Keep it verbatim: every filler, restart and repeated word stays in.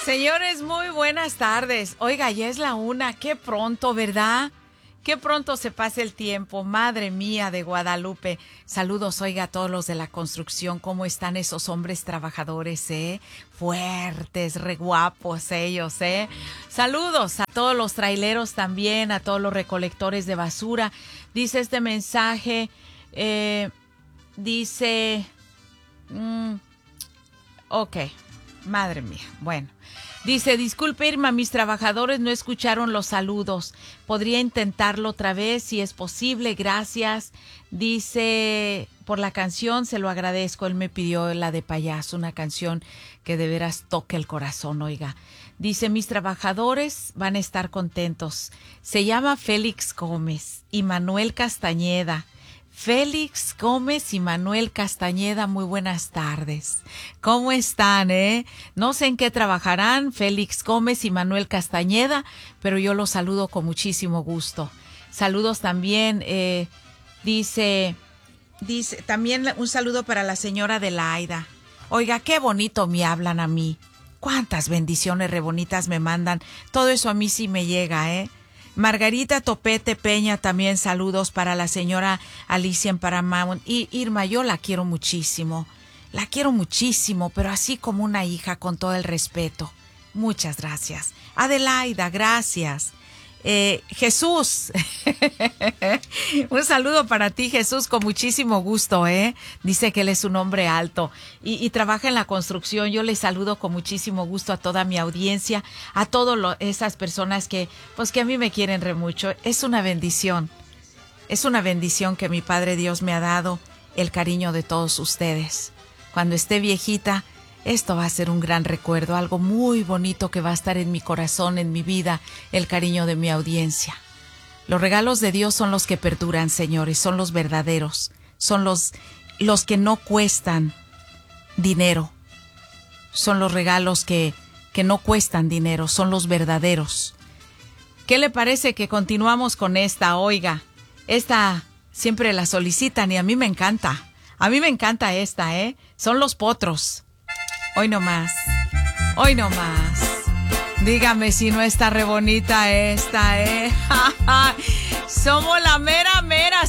Señores, muy buenas tardes. Oiga, ya es la una. Qué pronto, ¿verdad? Qué pronto se pasa el tiempo. Madre mía de Guadalupe. Saludos, oiga, a todos los de la construcción. ¿Cómo están esos hombres trabajadores, eh? Fuertes, re guapos ellos, eh. Saludos a todos los traileros también, a todos los recolectores de basura. Dice este mensaje, eh, dice... Mmm, ok, madre mía, bueno. Dice, disculpe Irma, mis trabajadores no escucharon los saludos. ¿Podría intentarlo otra vez si es posible? Gracias. Dice, por la canción se lo agradezco. Él me pidió la de Payaso, una canción que de veras toque el corazón, oiga. Dice, mis trabajadores van a estar contentos. Se llama Félix Gómez y Manuel Castañeda. Félix Gómez y Manuel Castañeda, muy buenas tardes. ¿Cómo están, eh? No sé en qué trabajarán Félix Gómez y Manuel Castañeda, pero yo los saludo con muchísimo gusto. Saludos también, eh, dice, dice, también un saludo para la señora Adelaida. Oiga, qué bonito me hablan a mí. Cuántas bendiciones re bonitas me mandan. Todo eso a mí sí me llega, ¿eh? Margarita Topete Peña, también saludos para la señora Alicia en Paramount. Y Irma, yo la quiero muchísimo, la quiero muchísimo, pero así como una hija, con todo el respeto. Muchas gracias. Adelaida, gracias. Eh, Jesús, un saludo para ti, Jesús, con muchísimo gusto, ¿eh? Dice que él es un hombre alto y, y trabaja en la construcción. Yo le saludo con muchísimo gusto a toda mi audiencia, a todas esas personas que, pues, que a mí me quieren re mucho. Es una bendición, es una bendición que mi Padre Dios me ha dado, el cariño de todos ustedes. Cuando esté viejita, esto va a ser un gran recuerdo, algo muy bonito que va a estar en mi corazón, en mi vida, el cariño de mi audiencia. Los regalos de Dios son los que perduran, señores, son los verdaderos, son los, los que no cuestan dinero, son los regalos que, que no cuestan dinero, son los verdaderos. ¿Qué le parece que continuamos con esta? Oiga, esta siempre la solicitan y a mí me encanta, a mí me encanta esta, ¿eh? Son Los Potros. Hoy no más, hoy no más. Dígame si no está re bonita esta, ¿eh? Somos la mera, mera